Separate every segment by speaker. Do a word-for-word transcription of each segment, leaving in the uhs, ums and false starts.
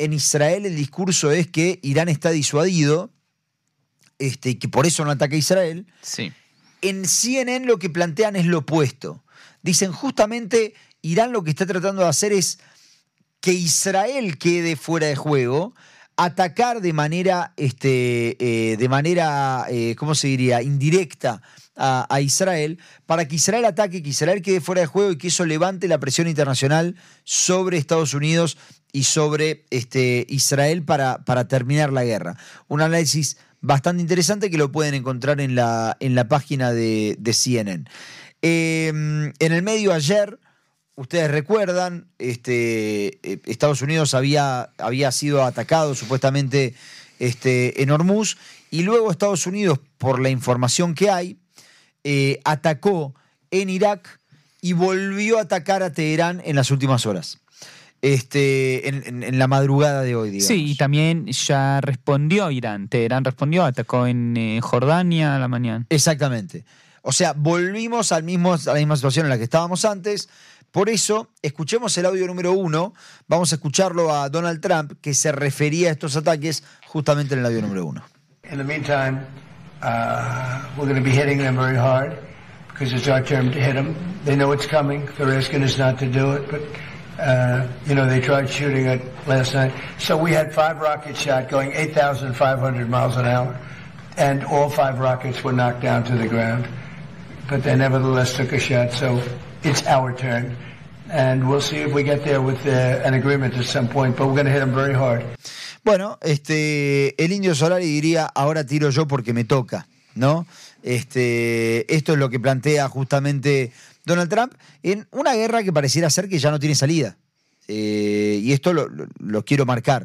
Speaker 1: en Israel el discurso es que Irán está disuadido, este, que por eso no ataca a Israel.
Speaker 2: Sí.
Speaker 1: En C N N lo que plantean es lo opuesto. Dicen justamente Irán lo que está tratando de hacer es que Israel quede fuera de juego, atacar de manera, este, eh, de manera, eh, ¿cómo se diría?, indirecta a, a Israel, para que Israel ataque, que Israel quede fuera de juego y que eso levante la presión internacional sobre Estados Unidos y sobre este, Israel para, para terminar la guerra. Un análisis bastante interesante que lo pueden encontrar en la, en la página de, de C N N. Eh, en el medio ayer, ustedes recuerdan, este, Estados Unidos había, había sido atacado supuestamente este, en Hormuz, y luego Estados Unidos, por la información que hay, eh, atacó en Irak y volvió a atacar a Teherán en las últimas horas. Este, en, en, en la madrugada de hoy, digamos.
Speaker 2: Sí, y también ya respondió Irán. Teherán respondió, atacó en eh, Jordania a la mañana.
Speaker 1: Exactamente. O sea, volvimos al mismo, a la misma situación en la que estábamos antes. Por eso, escuchemos el audio número uno. Vamos a escucharlo a Donald Trump, que se refería a estos ataques justamente en el audio número uno.
Speaker 3: In the meantime, uh, we're going to be hitting them very hard because it's our turn to hit them. They know it's coming. They're asking us not to do it, but uh, you know, they tried shooting it last night. So we had five rockets shot going eight thousand five hundred miles an hour, and all five rockets were knocked down to the ground. But they nevertheless took a shot, so it's our turn. And we'll see if we get there with uh, an agreement at some point, but we're going to hit them very hard.
Speaker 1: Bueno, este, el Indio Solari diría, ahora tiro yo porque me toca, ¿no? Este, esto es lo que plantea justamente Donald Trump en una guerra que pareciera ser que ya no tiene salida. Eh, y esto lo, lo, lo quiero marcar.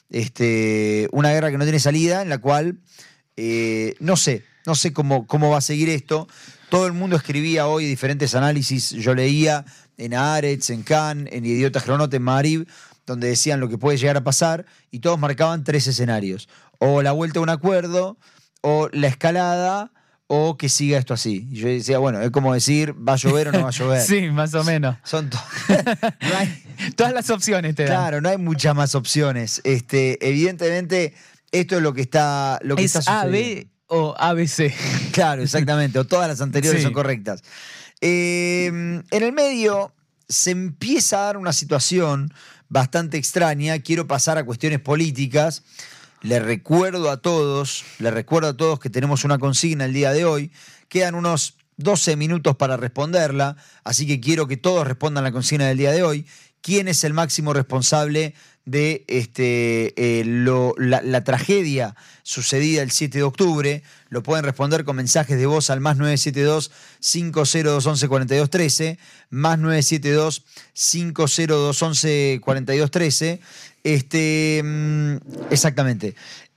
Speaker 1: Este, una guerra que no tiene salida, en la cual eh, no sé, no sé cómo, cómo va a seguir esto. Todo el mundo escribía hoy diferentes análisis, yo leía en Haaretz, en Kan, en Idiota Geronot, en Maariv, donde decían lo que puede llegar a pasar, y todos marcaban tres escenarios. O la vuelta a un acuerdo, o la escalada, o que siga esto así. Y yo decía, bueno, es como decir, ¿va a llover o no va a llover?
Speaker 2: Sí, más o menos.
Speaker 1: Son to-
Speaker 2: no hay, todas las opciones te dan.
Speaker 1: Claro, no hay muchas más opciones. Este, evidentemente, esto es lo que está, lo que
Speaker 2: ¿Es
Speaker 1: está
Speaker 2: A,
Speaker 1: sucediendo.
Speaker 2: B o A B C?
Speaker 1: Claro, exactamente. O todas las anteriores
Speaker 2: Sí.
Speaker 1: son correctas. Eh, en el medio se empieza a dar una situación bastante extraña. Quiero pasar a cuestiones políticas. Le recuerdo a todos, le recuerdo a todos que tenemos una consigna el día de hoy. Quedan unos doce minutos para responderla, así que quiero que todos respondan la consigna del día de hoy. ¿Quién es el máximo responsable de este, eh, lo, la, la tragedia sucedida el siete de octubre? Lo pueden responder con mensajes de voz al más nueve siete dos, cinco cero dos, once, cuarenta y dos, trece, más nueve siete dos, cinco cero dos, once, cuarenta y dos, trece. Este, exactamente.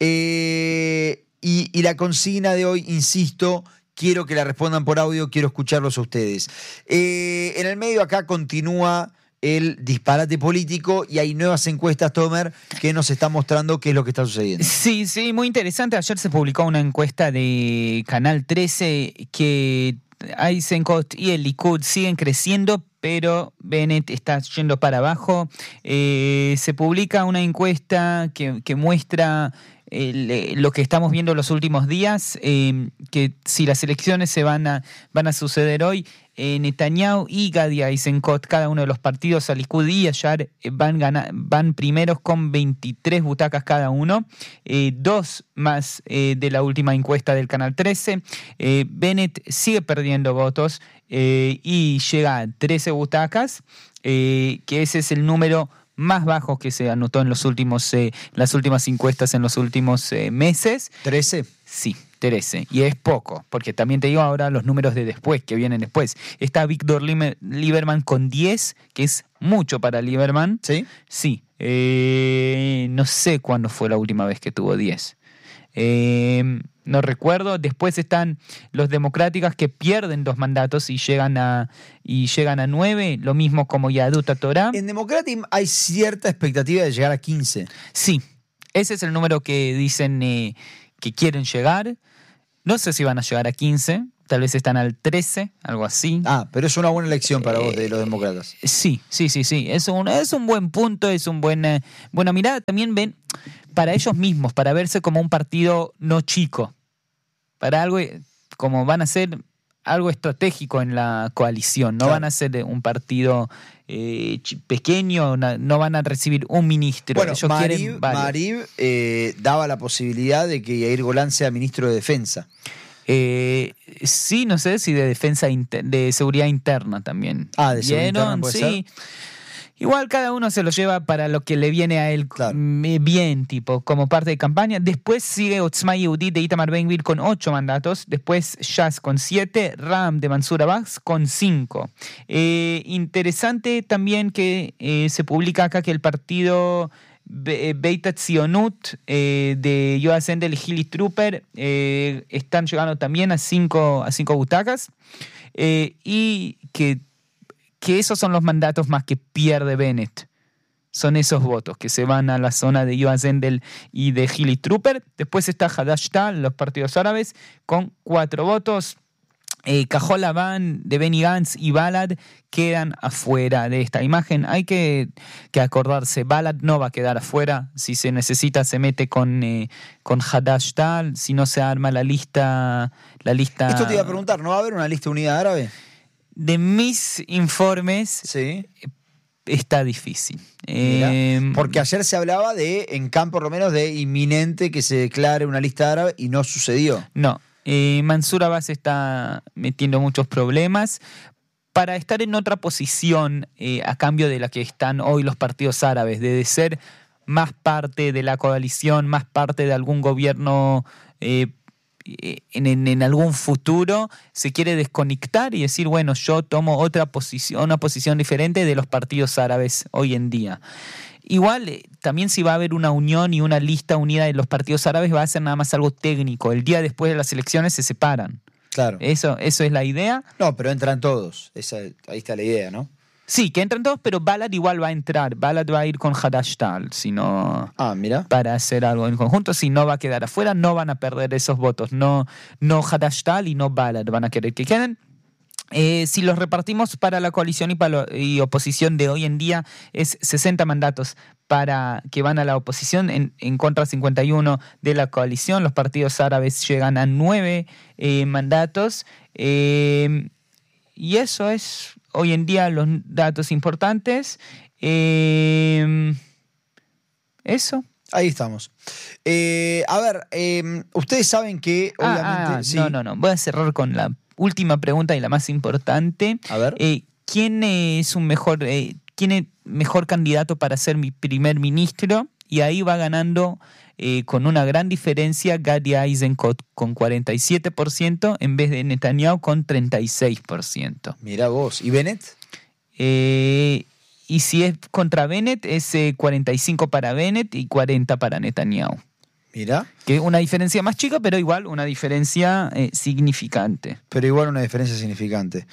Speaker 1: Eh, y, y la consigna de hoy, insisto, quiero que la respondan por audio, quiero escucharlos a ustedes. Eh, en el medio acá continúa el disparate político y hay nuevas encuestas, Tomer, que nos están mostrando qué es lo que está sucediendo.
Speaker 2: Sí, sí, muy interesante. Ayer se publicó una encuesta de Canal trece que Eisenkot y el Likud siguen creciendo, pero Bennett está yendo para abajo. Eh, se publica una encuesta que, que muestra el, lo que estamos viendo los últimos días, eh, que si las elecciones se van a, van a suceder hoy, eh, Netanyahu y Gadi Eisenkot, cada uno de los partidos, al Likud y Yashar, van, gana, van primeros con veintitrés butacas cada uno, eh, dos más eh, de la última encuesta del Canal trece. Eh, Bennett sigue perdiendo votos eh, y llega a trece butacas, eh, que ese es el número más bajo que se anotó en los últimos, eh, las últimas encuestas en los últimos eh, meses.
Speaker 1: ¿trece?
Speaker 2: Sí, trece. Y es poco, porque también te digo ahora los números de después, que vienen después. Está Víctor Lieberman con diez, que es mucho para Lieberman.
Speaker 1: ¿Sí?
Speaker 2: Sí. Eh, no sé cuándo fue la última vez que tuvo diez. Eh, no recuerdo. Después están los democráticas que pierden dos mandatos y llegan a y llegan a nueve, lo mismo como Yahadut HaTorah.
Speaker 1: En Democratic hay cierta expectativa de llegar a quince.
Speaker 2: Sí, ese es el número que dicen eh, que quieren llegar. No sé si van a llegar a quince, tal vez están al trece, algo así.
Speaker 1: Ah, pero es una buena elección para vos de los
Speaker 2: Eh,
Speaker 1: demócratas.
Speaker 2: Sí, sí, sí, sí. Es un, es un buen punto, es un buen, eh, buena mirada. También ven para ellos mismos, para verse como un partido no chico. Para algo, eh, como van a ser algo estratégico en la coalición. No
Speaker 1: Claro.
Speaker 2: van a ser un partido eh, chi- pequeño, na- no van a recibir un ministro.
Speaker 1: Bueno,
Speaker 2: Ellos
Speaker 1: Marib,
Speaker 2: quieren varios.
Speaker 1: Marib, eh, daba la posibilidad de que Yair Golán sea ministro de Defensa.
Speaker 2: Eh, sí, no sé si de defensa, inter- de seguridad interna también.
Speaker 1: Ah, de seguridad
Speaker 2: ¿Vieron?
Speaker 1: interna puede
Speaker 2: Sí. Igual cada uno se lo lleva para lo que le viene a él
Speaker 1: Claro.
Speaker 2: mm, bien, tipo, como parte de campaña. Después sigue Otzma Yehudit de Itamar Ben-Gvir con ocho mandatos. Después Shas con siete. Ram de Mansur Abbas con cinco. Eh, interesante también que eh, se publica acá que el partido Be- eh, Beit Tzionut eh, de Yoav Hendel y Hili Trooper eh, están llegando también a cinco, a cinco butacas. Eh, y que que esos son los mandatos más que pierde Bennett. Son esos votos que se van a la zona de Yoav Hendel y de Hili Trooper. Después está Hadash-Ta'al, los partidos árabes, con cuatro votos. Eh, Cajol Lavan de Benny Gantz y Balad quedan afuera de esta imagen. Hay que, que acordarse, Balad no va a quedar afuera. Si se necesita, se mete con, eh, con Hadash-Ta'al. Si no se arma la lista, la lista...
Speaker 1: Esto te iba a preguntar, ¿no va a haber una lista unida árabe?
Speaker 2: De mis informes,
Speaker 1: Sí.
Speaker 2: está difícil.
Speaker 1: Mira,
Speaker 2: Eh,
Speaker 1: porque ayer se hablaba de, en campo por lo menos, de inminente que se declare una lista árabe y no sucedió.
Speaker 2: No, eh, Mansur Abbas está metiendo muchos problemas para estar en otra posición eh, a cambio de la que están hoy los partidos árabes, de ser más parte de la coalición, más parte de algún gobierno eh, En, en, en algún futuro. Se quiere desconectar y decir, bueno, yo tomo otra posición, una posición diferente de los partidos árabes hoy en día. Igual, eh, también si va a haber una unión y una lista unida de los partidos árabes, va a ser nada más algo técnico. El día después de las elecciones se separan.
Speaker 1: Claro.
Speaker 2: Eso, eso es la idea.
Speaker 1: No, pero entran todos. Esa, ahí está la idea, ¿no?
Speaker 2: Sí, que entran todos, pero Balad igual va a entrar. Balad va a ir con Hadash-Ta'al, si no...
Speaker 1: Ah, mira.
Speaker 2: para hacer algo en conjunto. Si no va a quedar afuera, no van a perder esos votos. No, no Hadash-Ta'al y no Balad van a querer que queden. Eh, si los repartimos para la coalición y, para lo, y oposición de hoy en día, es sesenta mandatos para que van a la oposición, en, en contra cincuenta y uno de la coalición. Los partidos árabes llegan a nueve eh, mandatos. Eh, y eso es hoy en día los datos importantes. Eh, eso.
Speaker 1: Ahí estamos. Eh, a ver, eh, ustedes saben que obviamente...
Speaker 2: Ah, ah,
Speaker 1: sí.
Speaker 2: No, no, no. Voy a cerrar con la última pregunta y la más importante.
Speaker 1: A ver.
Speaker 2: Eh, ¿Quién es un mejor, eh, quién es mejor candidato para ser mi primer ministro? Y ahí va ganando eh, con una gran diferencia Gadi Eisenkot con cuarenta y siete por ciento en vez de Netanyahu con treinta y seis por ciento.
Speaker 1: Mira vos. ¿Y Bennett?
Speaker 2: Eh, y si es contra Bennett, es eh, cuarenta y cinco para Bennett y cuarenta para Netanyahu.
Speaker 1: Mira.
Speaker 2: Que es una diferencia más chica, pero igual una diferencia eh, significante.
Speaker 1: Pero igual una diferencia significante.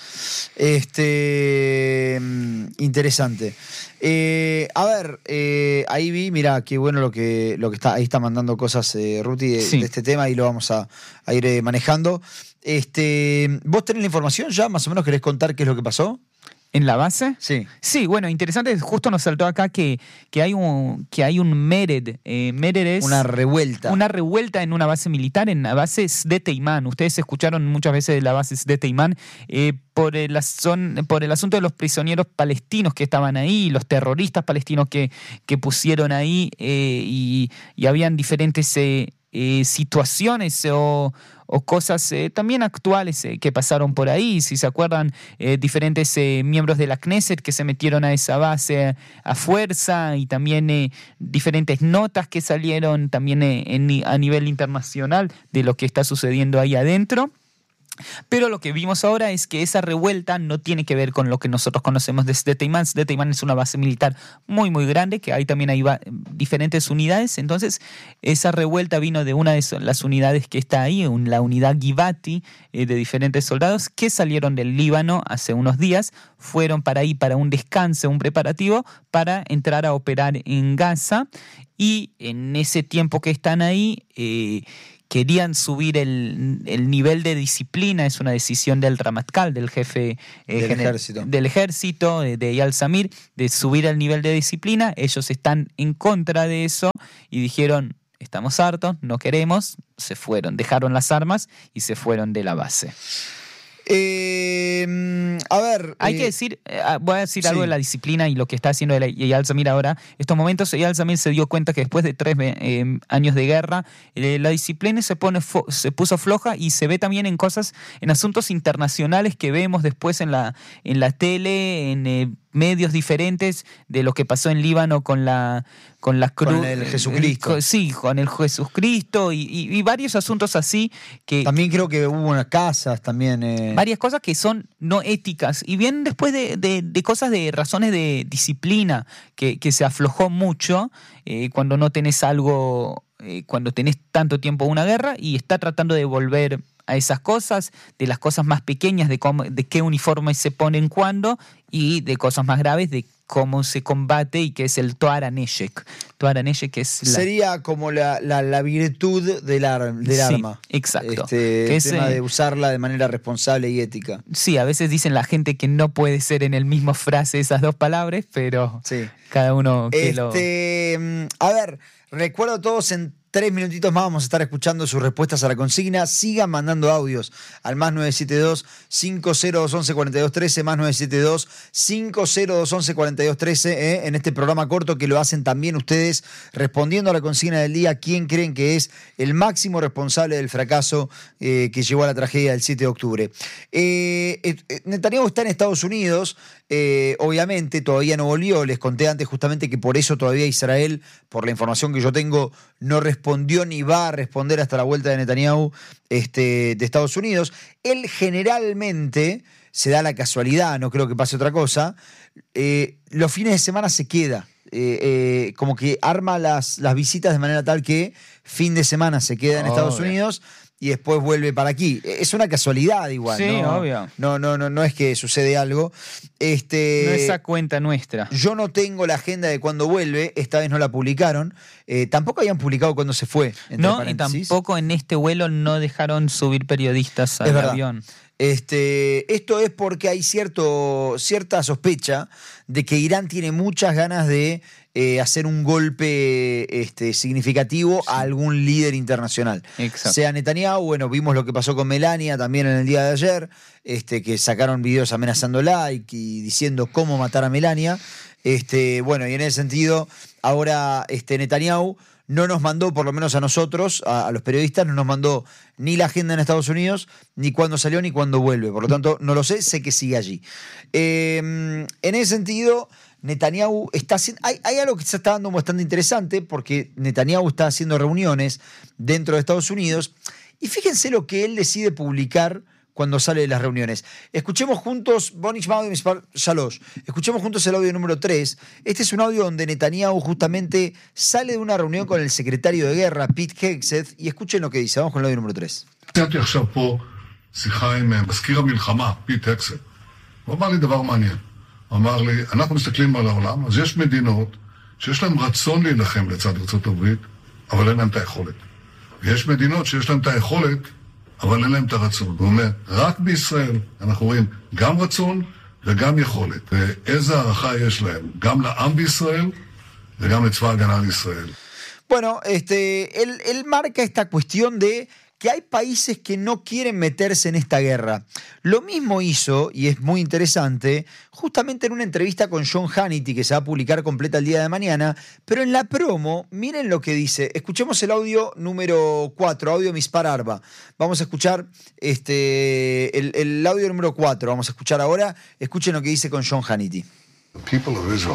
Speaker 1: Este. mm, Interesante. Eh, a ver, eh, ahí vi, mira, qué bueno lo que, lo que está, ahí está mandando cosas eh, Ruti de,
Speaker 2: Sí.
Speaker 1: de este tema y lo vamos a, a ir eh, manejando. Este, ¿vos tenés la información ya? ¿Más o menos querés contar qué es lo que pasó?
Speaker 2: ¿En la base?
Speaker 1: Sí.
Speaker 2: Sí, bueno, interesante. Justo nos saltó acá que, que hay un que hay un mered. Eh, mered es
Speaker 1: Una revuelta.
Speaker 2: una revuelta en una base militar, en la base Sde Teiman. Ustedes escucharon muchas veces de la base Sde Teiman eh, por, el, son- por el asunto de los prisioneros palestinos que estaban ahí, los terroristas palestinos que, que pusieron ahí eh, y, y habían diferentes eh, eh, situaciones o, o cosas eh, también actuales eh, que pasaron por ahí. Si se acuerdan, eh, diferentes eh, miembros de la Knesset que se metieron a esa base a fuerza y también eh, diferentes notas que salieron también eh, en- a nivel internacional de lo que está sucediendo ahí adentro. Pero lo que vimos ahora es que esa revuelta no tiene que ver con lo que nosotros conocemos de Sde Teiman. Sde Teiman es una base militar muy, muy grande, que ahí también hay va- diferentes unidades. Entonces, esa revuelta vino de una de so- las unidades que está ahí, un- la unidad Givati, eh, de diferentes soldados que salieron del Líbano hace unos días, fueron para ahí para un descanso, un preparativo, para entrar a operar en Gaza. Y en ese tiempo que están ahí... Eh, querían subir el, el nivel de disciplina. Es una decisión del Ramatkal, del jefe eh,
Speaker 1: del,
Speaker 2: gener-
Speaker 1: ejército.
Speaker 2: del ejército, de, de Eyal Zamir, de subir el nivel de disciplina. Ellos están en contra de eso y dijeron, estamos hartos, no queremos, se fueron, dejaron las armas y se fueron de la base.
Speaker 1: Eh, a ver.
Speaker 2: Hay
Speaker 1: eh,
Speaker 2: que decir, eh, voy a decir
Speaker 1: sí.
Speaker 2: algo de la disciplina y lo que está haciendo el- Eyal Zamir ahora. Estos momentos, Eyal Zamir se dio cuenta que después de tres eh, años de guerra, eh, la disciplina se, pone fo- se puso floja y se ve también en cosas, en asuntos internacionales que vemos después en la, en la tele, en eh, medios diferentes de lo que pasó en Líbano con la con la cruz.
Speaker 1: Con el Jesucristo.
Speaker 2: Con- sí, con el Jesucristo y, y, y varios asuntos así que.
Speaker 1: También creo que hubo unas casas también. Eh.
Speaker 2: Varias cosas que son no éticas y vienen después de, de, de cosas de razones de disciplina que, que se aflojó mucho eh, cuando no tenés algo, eh, cuando tenés tanto tiempo una guerra y está tratando de volver a esas cosas, de las cosas más pequeñas, de, cómo, de qué uniformes se ponen cuándo y de cosas más graves, de cómo se combate y que es el Toar HaNeshek. Toar HaNeshek es la...
Speaker 1: Sería como la, la, la virtud del, ar, del
Speaker 2: Sí,
Speaker 1: arma.
Speaker 2: exacto.
Speaker 1: Este,
Speaker 2: Que
Speaker 1: el
Speaker 2: es,
Speaker 1: tema
Speaker 2: eh,
Speaker 1: de usarla de manera responsable y ética.
Speaker 2: Sí, a veces dicen la gente que no puede ser en el mismo frase esas dos palabras, pero
Speaker 1: Sí.
Speaker 2: cada uno que lo...
Speaker 1: Este, mm, a ver, recuerdo a todos en tres minutitos más vamos a estar escuchando sus respuestas a la consigna. Sigan mandando audios al más nueve siete dos, cinco cero dos, once, cuarenta y dos, trece, más nueve siete dos, cinco cero dos, once, cuarenta y dos, trece, eh, en este programa corto que lo hacen también ustedes respondiendo a la consigna del día. ¿Quién creen que es el máximo responsable del fracaso eh, que llevó a la tragedia del siete de octubre? Eh, eh, Netanyahu está en Estados Unidos, eh, obviamente todavía no volvió. Les conté antes justamente que por eso todavía Israel, por la información que yo tengo, no respondió ni va a responder hasta la vuelta de Netanyahu este, de Estados Unidos. Él generalmente, se da la casualidad, no creo que pase otra cosa, eh, los fines de semana se queda. Eh, eh, como que arma las, las visitas de manera tal que fin de semana se queda en
Speaker 2: Oh,
Speaker 1: Estados
Speaker 2: bien.
Speaker 1: Unidos y después vuelve para aquí. Es una casualidad igual,
Speaker 2: Sí,
Speaker 1: ¿no?
Speaker 2: obvio.
Speaker 1: No, no, no, no es que sucede algo. Este,
Speaker 2: No es a cuenta nuestra.
Speaker 1: yo no tengo la agenda de cuándo vuelve, esta vez no la publicaron. Eh, tampoco habían publicado cuándo se fue. entre
Speaker 2: No, y
Speaker 1: paréntesis.
Speaker 2: tampoco en este vuelo no dejaron subir periodistas al
Speaker 1: Es verdad.
Speaker 2: avión.
Speaker 1: Este, esto es porque hay cierto, cierta sospecha de que Irán tiene muchas ganas de eh, hacer un golpe este, significativo a algún líder internacional.
Speaker 2: Exacto.
Speaker 1: Sea Netanyahu, bueno, vimos lo que pasó con Melania también en el día de ayer, este, que sacaron videos amenazándola y, y diciendo cómo matar a Melania. Este, bueno, y en ese sentido, ahora este, Netanyahu no nos mandó, por lo menos a nosotros, a, a los periodistas, no nos mandó ni la agenda en Estados Unidos, ni cuándo salió, ni cuándo vuelve. Por lo tanto, no lo sé, sé que sigue allí. Eh, en ese sentido, Netanyahu está haciendo... Hay, hay algo que se está dando bastante interesante, porque Netanyahu está haciendo reuniones dentro de Estados Unidos, y fíjense lo que él decide publicar cuando sale de las reuniones. Escuchemos juntos, Bonich Maudio Mispar Shalosh, escuchemos juntos el audio número tres. Este es un audio donde Netanyahu justamente sale de una reunión con el secretario de guerra, Pete Hegseth, y escuchen lo que dice. Vamos con el audio número tres.
Speaker 4: סיימתי עכשיו פה שיחה עם מזכיר המלחמה, פיט הקסט. הוא אמר לי דבר מעניין. הוא אמר לי, אנחנו מסתכלים על העולם, אז יש מדינות שיש להם רצון להילחם לצד ארצות הברית, אבל אין להם את היכולת. ויש מדינות שיש להם את היכולת, אבל אין להם את הרצון. הוא אומר, רק בישראל אנחנו רואים גם רצון וגם יכולת. ואיזה הערכה יש להם, גם לעם בישראל וגם לצבא ההגנה לישראל.
Speaker 1: Bueno, este, él, él marca esta cuestión de que hay países que no quieren meterse en esta guerra. Lo mismo hizo, y es muy interesante, justamente en una entrevista con John Hannity, que se va a publicar completa el día de mañana, pero en la promo, miren lo que dice. Escuchemos el audio número cuatro, audio Mispar Arba. Vamos a escuchar este, el, el audio número cuatro, vamos a escuchar ahora. Escuchen lo que dice con John Hannity.
Speaker 5: The people of Israel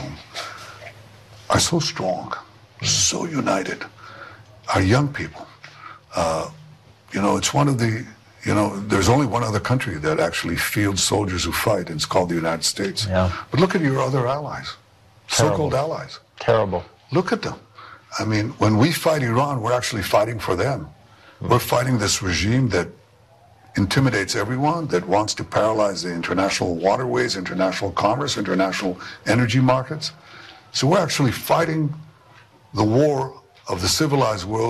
Speaker 5: are so strong, so united. Our young people, uh, you know, it's one of the, you know, there's only one other country that actually fields soldiers who fight, and it's called the United States.
Speaker 6: Yeah.
Speaker 5: But look at your other allies, so-called
Speaker 6: Terrible.
Speaker 5: allies.
Speaker 6: Terrible.
Speaker 5: Look at them. I mean, when we fight Iran, we're actually fighting for them. We're fighting this regime that intimidates everyone, that wants to paralyze the international waterways, international commerce, international energy markets. So we're actually fighting the war of the civilized world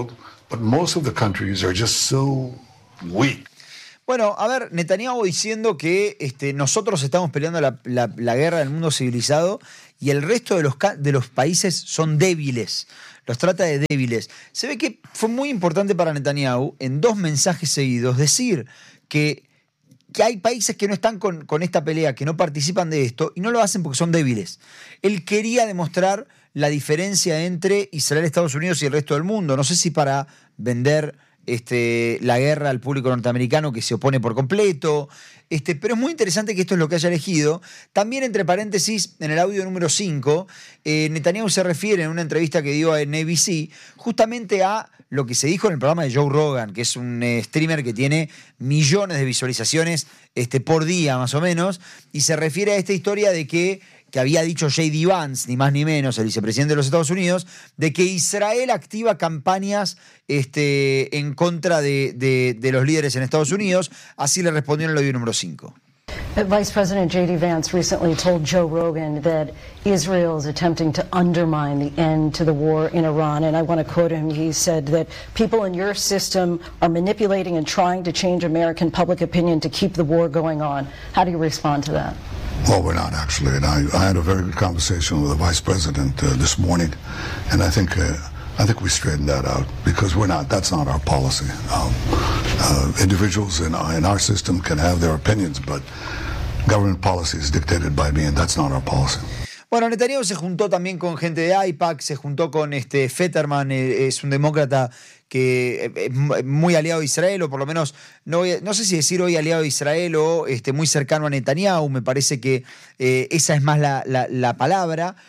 Speaker 5: but most of the countries are just so weak.
Speaker 1: Bueno, a ver, Netanyahu diciendo que este, nosotros estamos peleando la, la, la guerra del mundo civilizado y el resto de los, de los países son débiles. Los trata de débiles. Se ve que fue muy importante para Netanyahu en dos mensajes seguidos decir que, que hay países que no están con, con esta pelea, que no participan de esto y no lo hacen porque son débiles. Él quería demostrar la diferencia entre Israel, Estados Unidos y el resto del mundo. No sé si para vender Este, la guerra al público norteamericano que se opone por completo, este, pero es muy interesante que esto es lo que haya elegido. También, entre paréntesis, en el audio número cinco, eh, Netanyahu se refiere en una entrevista que dio en A B C justamente a lo que se dijo en el programa de Joe Rogan, que es un eh, streamer que tiene millones de visualizaciones este, por día más o menos, y se refiere a esta historia de que que había dicho J D Vance, ni más ni menos, el vicepresidente de los Estados Unidos, de que Israel activa campañas este, en contra de, de, de los líderes en Estados Unidos. Así le respondió en el audio número cinco.
Speaker 6: Vice President J D Vance recently told Joe Rogan that Israel is attempting to undermine the end to the war in Iran. And I want to quote him. He said that people in your system are manipulating and trying to change American public opinion to keep the war going on. How do you respond to that?
Speaker 5: Well, we're not actually. And I, I had a very good conversation with the Vice President uh, this morning, and I think uh, I think we straightened that out because we're not. That's not our policy. Um, uh, individuals in our, in our system can have their opinions, but government policy is dictated by me, and that's not our policy.
Speaker 1: Bueno, Netanyahu se juntó también con gente de AIPAC, se juntó con este Fetterman, eh, es un demócrata que es muy aliado de Israel, o por lo menos, no, voy a, no sé si decir hoy aliado de Israel o este, muy cercano a Netanyahu, me parece que eh, esa es más la, la, la palabra.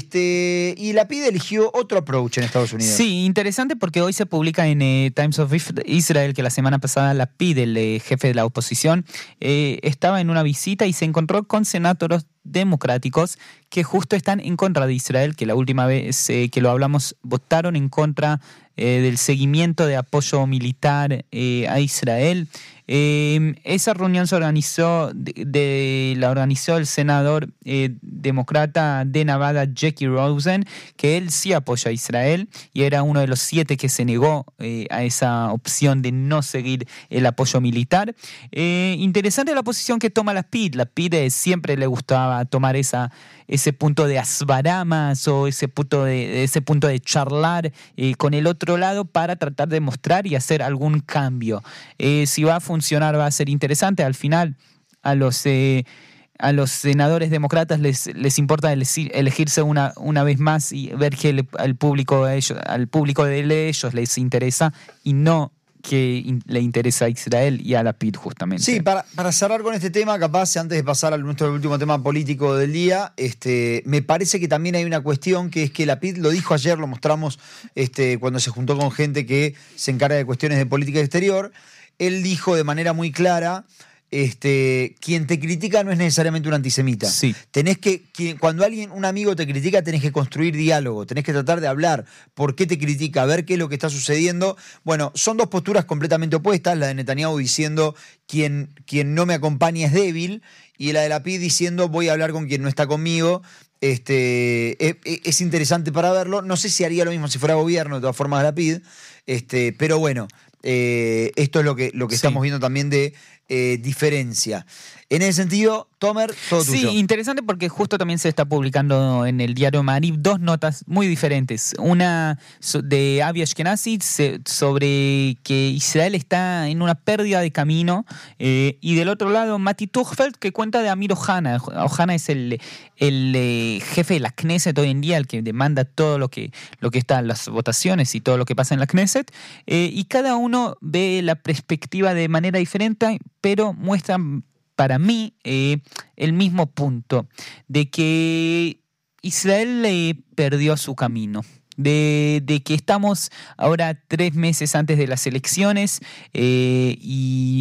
Speaker 1: Este, y Lapid eligió otro approach en Estados Unidos.
Speaker 2: Sí, interesante porque hoy se publica en eh, Times of Israel que la semana pasada Lapid, el eh, jefe de la oposición, eh, estaba en una visita y se encontró con senadores democráticos que justo están en contra de Israel, que la última vez eh, que lo hablamos votaron en contra eh, del seguimiento de apoyo militar eh, a Israel. Eh, esa reunión se organizó, de, de, la organizó el senador eh, demócrata de Nevada, Jackie Rosen, que él sí apoya a Israel y era uno de los siete que se negó eh, a esa opción de no seguir el apoyo militar. Eh, interesante la posición que toma Lapid. Lapid eh, siempre le gustaba tomar esa, ese punto de asbaramas o ese punto de, ese punto de charlar eh, con el otro lado para tratar de mostrar y hacer algún cambio. Eh, si va a funcionar va a ser interesante. Al final a los eh, a los senadores demócratas les, les importa elegir, elegirse una, una vez más y ver que el, al público de ellos, al público de ellos les interesa y no que in, le interesa a Israel y a Lapid justamente.
Speaker 1: Sí, para, para cerrar con este tema, capaz, antes de pasar al nuestro último tema político del día, este, me parece que también hay una cuestión que es que Lapid lo dijo ayer, lo mostramos este, cuando se juntó con gente que se encarga de cuestiones de política exterior. Él dijo de manera muy clara, este, quien te critica no es necesariamente un antisemita.
Speaker 2: Sí.
Speaker 1: Tenés que, quien, cuando alguien, un amigo te critica, tenés que construir diálogo, tenés que tratar de hablar por qué te critica, ver qué es lo que está sucediendo. Bueno, son dos posturas completamente opuestas, la de Netanyahu diciendo quien, quien no me acompaña es débil, y la de Lapid diciendo voy a hablar con quien no está conmigo. Este, es, es interesante para verlo. No sé si haría lo mismo si fuera gobierno, de todas formas, Lapid, este, pero bueno. Eh, esto es lo que, lo que sí. estamos viendo también de eh, diferencia. En ese sentido, Tomer, todo tuyo.
Speaker 2: Sí, interesante porque justo también se está publicando en el diario Marib dos notas muy diferentes. Una de Avi Ashkenazi sobre que Israel está en una pérdida de camino eh, y del otro lado Mati Tuchfeld que cuenta de Amir Ohana. Ohana es el, el eh, jefe de la Knesset hoy en día, el que demanda todo lo que, lo que está en las votaciones y todo lo que pasa en la Knesset. Eh, y cada uno ve la perspectiva de manera diferente, pero muestran para mí eh, el mismo punto, de que Israel eh, perdió su camino, de, de que estamos ahora tres meses antes de las elecciones eh, y,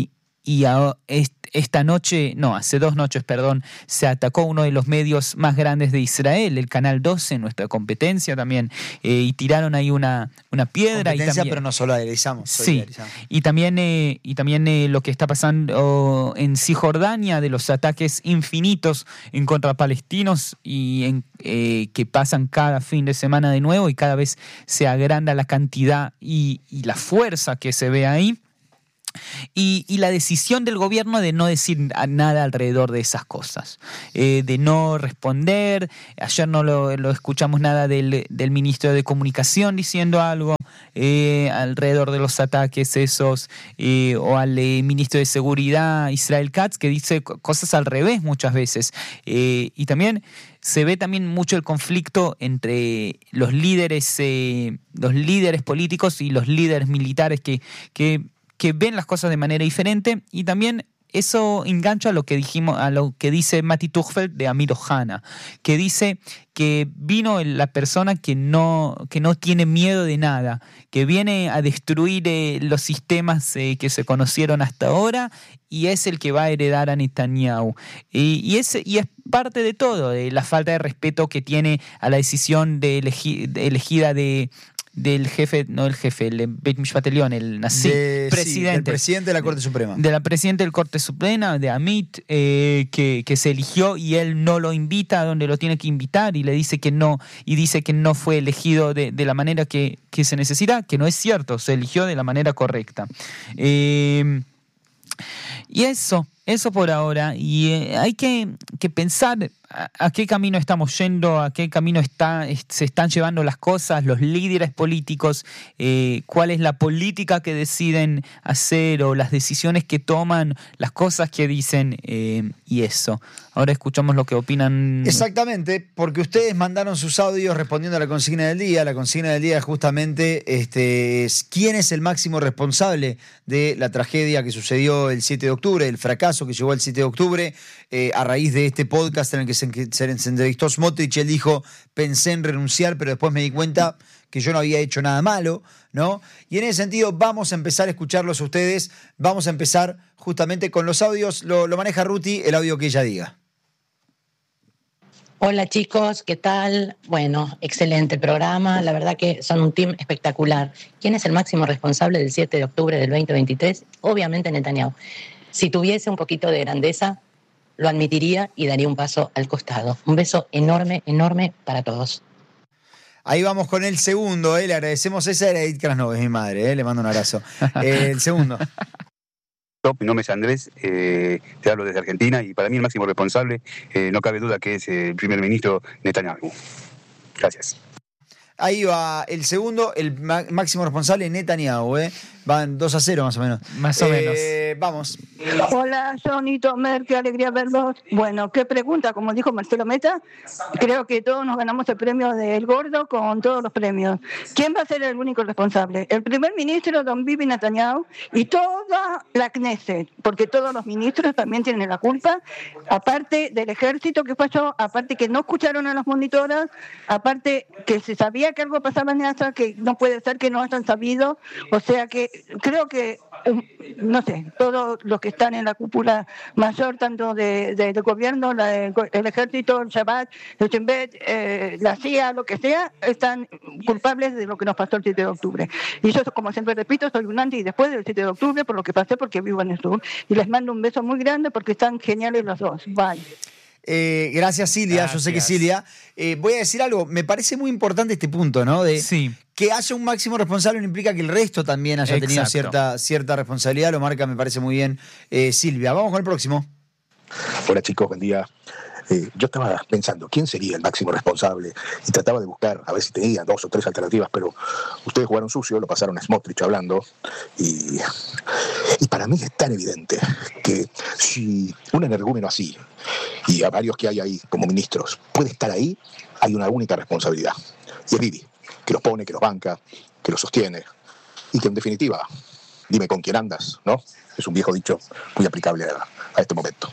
Speaker 2: y a, est, esta noche, no, hace dos noches, perdón, se atacó uno de los medios más grandes de Israel, el Canal doce, nuestra competencia también, eh, y tiraron ahí una, una piedra.
Speaker 1: Competencia,
Speaker 2: y también,
Speaker 1: pero nos solidarizamos.
Speaker 2: Sí,
Speaker 1: solidarizamos.
Speaker 2: y también, eh, y también eh, lo que está pasando en Cisjordania, de los ataques infinitos en contra de palestinos y en, eh, que pasan cada fin de semana de nuevo y cada vez se agranda la cantidad y, y la fuerza que se ve ahí. Y, y la decisión del gobierno de no decir nada alrededor de esas cosas, eh, de no responder. Ayer no lo, lo escuchamos nada del, del ministro de Comunicación diciendo algo eh, alrededor de los ataques esos, eh, o al eh, ministro de Seguridad, Israel Katz, que dice cosas al revés muchas veces. Eh, y también se ve también mucho el conflicto entre los líderes, eh, los líderes políticos y los líderes militares que... que que ven las cosas de manera diferente, y también eso engancha a lo que dijimos, a lo que dice Mati Tuchfeld de Amir Ohana, que dice que vino la persona que no, que no tiene miedo de nada, que viene a destruir eh, los sistemas eh, que se conocieron hasta ahora, y es el que va a heredar a Netanyahu. Y, y, es, y es parte de todo, de la falta de respeto que tiene a la decisión de elegir, de elegida de... del jefe, no el jefe, el Beit Mishpat Elyon, el Nasi,
Speaker 1: de,
Speaker 2: presidente.
Speaker 1: Sí, del presidente de la Corte Suprema.
Speaker 2: De la presidenta del Corte Suprema, de Amit, eh, que, que se eligió y él no lo invita a donde lo tiene que invitar y le dice que no, y dice que no fue elegido de, de la manera que, que se necesita, que no es cierto, se eligió de la manera correcta. Eh, y eso, eso por ahora, y eh, hay que, que pensar a, a qué camino estamos yendo, a qué camino está, es, se están llevando las cosas, los líderes políticos, eh, cuál es la política que deciden hacer o las decisiones que toman, las cosas que dicen, eh, y eso. Ahora escuchamos lo que opinan.
Speaker 1: Exactamente, porque ustedes mandaron sus audios respondiendo a la consigna del día. La consigna del día es justamente este, es quién es el máximo responsable de la tragedia que sucedió el siete de octubre, el fracaso que llegó el siete de octubre, eh, a raíz de este podcast en el que se, se, se entrevistó Smotrich. Él dijo, pensé en renunciar, pero después me di cuenta que yo no había hecho nada malo, ¿no? Y en ese sentido vamos a empezar a escucharlos a ustedes, vamos a empezar justamente con los audios. Lo, lo maneja Ruti, el audio que ella diga.
Speaker 7: Hola chicos, ¿qué tal? Bueno, excelente programa, la verdad que son un team espectacular. ¿Quién es el máximo responsable del siete de octubre del veinte veintitrés? Obviamente Netanyahu. Si tuviese un poquito de grandeza, lo admitiría y daría un paso al costado. Un beso enorme, enorme para todos.
Speaker 1: Ahí vamos con el segundo, ¿eh? Le agradecemos. Esa era Edith Krasnov, es mi madre, ¿eh? Le mando un abrazo. Eh, el segundo.
Speaker 8: Mi nombre es Andrés, eh, te hablo desde Argentina y para mí el máximo responsable, eh, no cabe duda que es el primer ministro Netanyahu. Gracias.
Speaker 1: Ahí va el segundo, el máximo responsable, Netanyahu, ¿eh? Van dos a cero más o menos.
Speaker 2: Más o menos.
Speaker 1: Eh, vamos.
Speaker 9: Hola, Johnny, Tomer, qué alegría verlos. Bueno, qué pregunta, como dijo Marcelo Meta. Creo que todos nos ganamos el premio del Gordo con todos los premios. ¿Quién va a ser el único responsable? El primer ministro, don Bibi Netanyahu, y toda la Knesset, porque todos los ministros también tienen la culpa, aparte del ejército que pasó, aparte que no escucharon a las monitoras, aparte que se sabía que algo pasaba en Gaza, que no puede ser que no hayan sabido, o sea que creo que, no sé, todos los que están en la cúpula mayor, tanto de, de, del gobierno, la de, el ejército, el Shabbat, el Shin Bet, eh, la C I A, lo que sea, están culpables de lo que nos pasó el siete de octubre. Y yo, como siempre repito, soy un antes y después del siete de octubre, por lo que pasé, porque vivo en el sur. Y les mando un beso muy grande porque están geniales los dos. Bye.
Speaker 1: Eh, gracias Silvia,
Speaker 2: gracias.
Speaker 1: Yo sé que Silvia. Eh, voy a decir algo, me parece muy importante este punto, ¿no? De
Speaker 2: sí.
Speaker 1: Que haya un máximo responsable no implica que el resto también haya
Speaker 2: Exacto.
Speaker 1: tenido cierta, cierta responsabilidad, lo marca, me parece muy bien eh, Silvia. Vamos con el próximo.
Speaker 10: Hola chicos, buen día. Eh, yo estaba pensando, ¿quién sería el máximo responsable? Y trataba de buscar, a ver si tenía dos o tres alternativas, pero ustedes jugaron sucio, lo pasaron a Smotrich hablando, y, y para mí es tan evidente que si un energúmeno así, y a varios que hay ahí como ministros, puede estar ahí, hay una única responsabilidad, y es Bibi, que los pone, que los banca, que los sostiene, y que en definitiva, dime con quién andas, ¿no? Es un viejo dicho muy aplicable a, a este momento.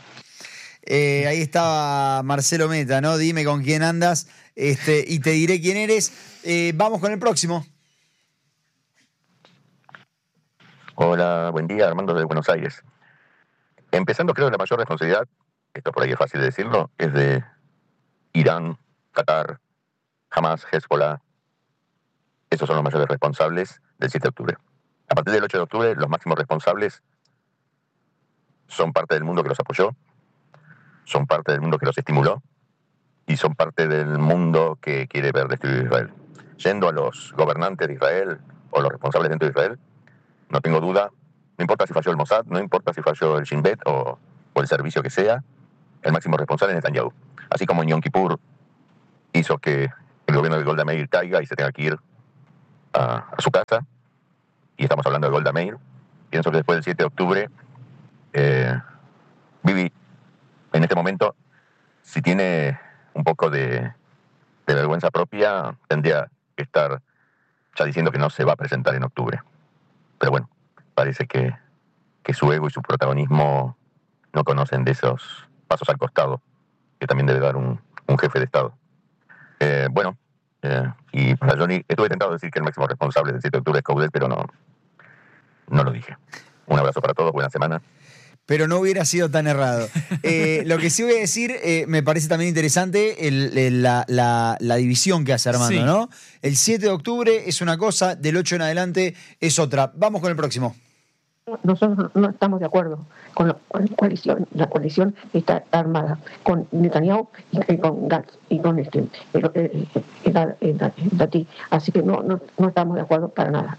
Speaker 1: Eh, ahí estaba Marcelo Meta, ¿no? Dime con quién andas este, y te diré quién eres. Eh, vamos con el próximo.
Speaker 11: Hola, buen día, Armando de Buenos Aires. Empezando, creo que la mayor responsabilidad, esto por ahí es fácil de decirlo, es de Irán, Qatar, Hamas, Hezbollah. Esos son los mayores responsables del siete de octubre. A partir del ocho de octubre, los máximos responsables son parte del mundo que los apoyó, son parte del mundo que los estimuló y son parte del mundo que quiere ver destruir Israel. Yendo a los gobernantes de Israel o los responsables dentro de Israel, no tengo duda, no importa si falló el Mossad, no importa si falló el Shin Bet o, o el servicio que sea, el máximo responsable es Netanyahu. Así como en Yom Kippur hizo que el gobierno de Golda Meir caiga y se tenga que ir a, a su casa, y estamos hablando de Golda Meir, pienso que después del siete de octubre, eh, Bibi, en este momento, si tiene un poco de, de vergüenza propia, tendría que estar ya diciendo que no se va a presentar en octubre. Pero bueno, parece que, que su ego y su protagonismo no conocen de esos pasos al costado que también debe dar un, un jefe de Estado. Eh, bueno, eh, y para Johnny, estuve tentado de decir que el máximo responsable del siete de octubre es Coudet, pero no, no lo dije. Un abrazo para todos, buena semana.
Speaker 1: Pero no hubiera sido tan errado. Eh, lo que sí voy a decir, eh, me parece también interesante el, el, la, la, la división que hace Armando, sí. ¿no? El siete de octubre es una cosa, del ocho en adelante es otra. Vamos con el próximo.
Speaker 12: Nosotros no estamos de acuerdo con la coalición. La coalición está armada con Netanyahu y con Gantz y con este, el, el, el, el, el Tati. Así que no, no, no estamos de acuerdo para nada.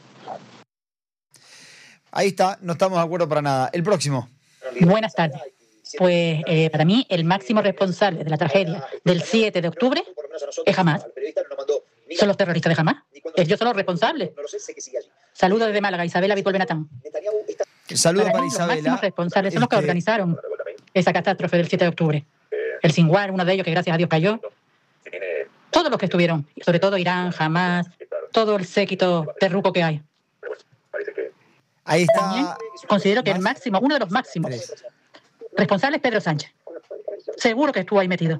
Speaker 1: Ahí está, no estamos de acuerdo para nada. El próximo.
Speaker 13: Buenas tardes. Pues eh, para mí el máximo responsable de la tragedia del siete de octubre es Hamas. Son los terroristas de Hamas. Ellos son los responsables. Saludos desde Málaga, Isabela Vitol Benatán.
Speaker 1: Saludos para,
Speaker 13: para
Speaker 1: Isabela.
Speaker 13: Los máximos responsables son los que
Speaker 1: este...
Speaker 13: organizaron esa catástrofe del siete de octubre. El Sinwar, uno de ellos que gracias a Dios cayó. Todos los que estuvieron, sobre todo Irán, Hamas, todo el séquito terruco que hay.
Speaker 1: Ahí está.
Speaker 13: También considero que el máximo, uno de los máximos responsables es Pedro Sánchez. Seguro que estuvo ahí metido.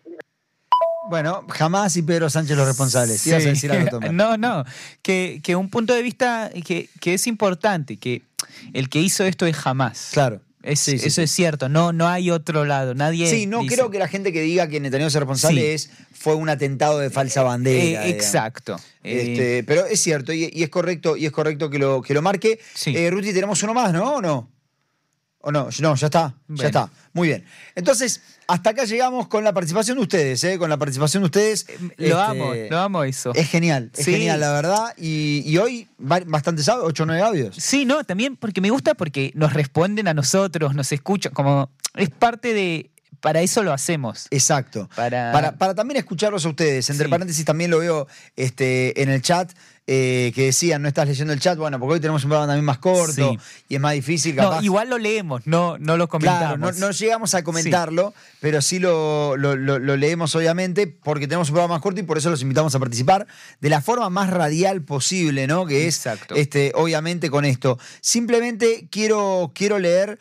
Speaker 1: Bueno, Hamas y Pedro Sánchez los responsables.
Speaker 2: Sí.
Speaker 1: ¿Ibas a decir algo, Tomás?
Speaker 2: No, no. Que, que un punto de vista que, que es importante, que el que hizo esto es Hamas.
Speaker 1: Claro.
Speaker 2: Es,
Speaker 1: sí, sí,
Speaker 2: eso
Speaker 1: sí.
Speaker 2: es cierto, no, no hay otro lado. Nadie
Speaker 1: Sí, no
Speaker 2: dice...
Speaker 1: creo que la gente que diga que Netanyahu es responsable
Speaker 2: sí.
Speaker 1: es fue un atentado de falsa bandera.
Speaker 2: Eh, exacto.
Speaker 1: Este,
Speaker 2: eh...
Speaker 1: Pero es cierto, y, y es correcto, y es correcto que lo, que lo marque.
Speaker 2: Sí.
Speaker 1: Eh, Ruti, ¿tenemos uno más, no? ¿O no? ¿O no? No, ya está.
Speaker 2: Bueno.
Speaker 1: Ya está. Muy bien. Entonces, hasta acá llegamos con la participación de ustedes, ¿eh? Con la participación de ustedes.
Speaker 2: Lo
Speaker 1: este,
Speaker 2: amo, lo amo eso.
Speaker 1: Es genial, es
Speaker 2: sí.
Speaker 1: genial, la verdad. Y, y hoy bastantes audios, ocho o nueve audios.
Speaker 2: Sí, no, también porque me gusta porque nos responden a nosotros, nos escuchan, como es parte de... Para eso lo hacemos.
Speaker 1: Exacto.
Speaker 2: Para,
Speaker 1: para, para también escucharlos a ustedes. Entre
Speaker 2: sí.
Speaker 1: paréntesis, también lo veo este, en el chat, eh, que decían, no estás leyendo el chat, bueno, porque hoy tenemos un programa también más corto
Speaker 2: sí.
Speaker 1: y es más difícil. Capaz.
Speaker 2: No, igual lo leemos, no, no lo comentamos.
Speaker 1: Claro, no, no llegamos a comentarlo, sí. pero sí lo, lo, lo, lo leemos, obviamente, porque tenemos un programa más corto y por eso los invitamos a participar de la forma más radial posible, ¿no? Que es,
Speaker 2: Exacto.
Speaker 1: este, obviamente, con esto. Simplemente quiero, quiero leer...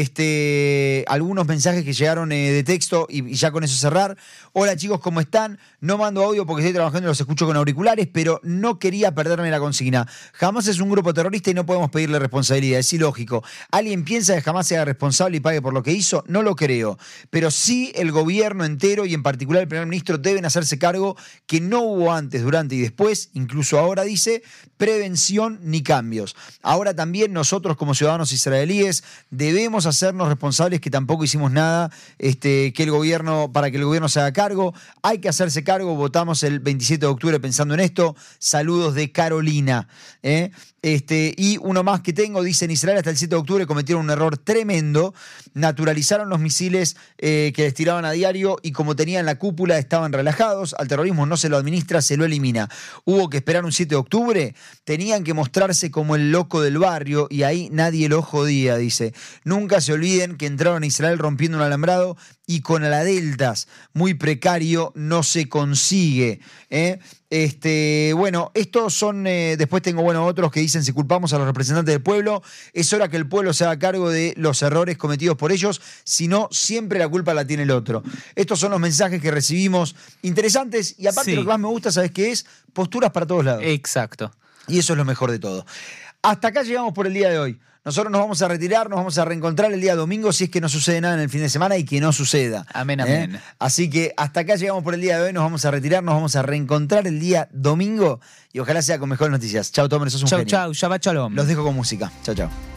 Speaker 1: Este, algunos mensajes que llegaron eh, de texto y, y ya con eso cerrar. Hola chicos, ¿cómo están? No mando audio porque estoy trabajando y los escucho con auriculares, pero no quería perderme la consigna. Hamas es un grupo terrorista y no podemos pedirle responsabilidad, es ilógico. ¿Alguien piensa que Hamas sea responsable y pague por lo que hizo? No lo creo, pero sí el gobierno entero y en particular el primer ministro deben hacerse cargo que no hubo antes, durante y después, incluso ahora dice, prevención ni cambios. Ahora también nosotros como ciudadanos israelíes debemos hacernos responsables que tampoco hicimos nada este, que el gobierno, para que el gobierno se haga cargo. Hay que hacerse cargo. Votamos el veintisiete de octubre pensando en esto. Saludos de Carolina. ¿eh? Este, y uno más que tengo, dice: en Israel hasta el siete de octubre cometieron un error tremendo, naturalizaron los misiles eh, que les tiraban a diario y como tenían la cúpula estaban relajados, al terrorismo no se lo administra, se lo elimina. Hubo que esperar un siete de octubre, tenían que mostrarse como el loco del barrio y ahí nadie lo jodía, dice. Nunca se olviden que entraron a Israel rompiendo un alambrado y con aladeltas, muy precario, no se consigue. ¿eh? Este, bueno, estos son, eh, después tengo bueno, otros que dicen: si culpamos a los representantes del pueblo, es hora que el pueblo se haga cargo de los errores cometidos por ellos, si no, siempre la culpa la tiene el otro. Estos son los mensajes que recibimos, interesantes, y aparte
Speaker 2: sí.
Speaker 1: lo que más me gusta, ¿sabes qué es? Posturas para todos lados.
Speaker 2: Exacto.
Speaker 1: Y eso es lo mejor de todo. Hasta acá llegamos por el día de hoy. Nosotros nos vamos a retirar, nos vamos a reencontrar el día domingo si es que no sucede nada en el fin de semana y que no suceda.
Speaker 2: Amén,
Speaker 1: ¿eh?
Speaker 2: amén.
Speaker 1: Así que hasta acá llegamos por el día de hoy, nos vamos a retirar, nos vamos a reencontrar el día domingo y ojalá sea con mejores noticias. Chau, Tomer, sos un
Speaker 2: Chau,
Speaker 1: genio.
Speaker 2: chau, Shabbat Shalom.
Speaker 1: Los dejo con música. Chau, chau.